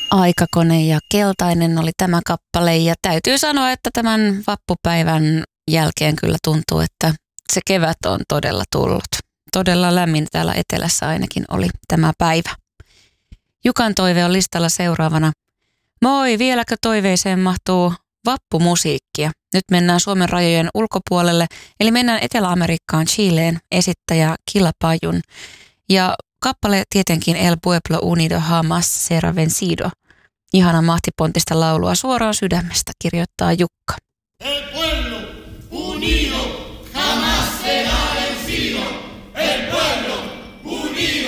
Aikakone ja Keltainen oli tämä kappale ja täytyy sanoa, että tämän vappupäivän jälkeen kyllä tuntuu, että se kevät on todella tullut. Todella lämmin täällä etelässä ainakin oli tämä päivä. Jukan toive on listalla seuraavana. Moi, vieläkö toiveeseen mahtuu vappumusiikkia? Nyt mennään Suomen rajojen ulkopuolelle, eli mennään Etelä-Amerikkaan, Chileen, esittäjä Quilapayún. Ja kappale tietenkin El Pueblo Unido Jamás Será Vencido. Ihana mahtipontista laulua suoraan sydämestä, kirjoittaa Jukka. El pueblo unido jamás será vencido. El pueblo unido.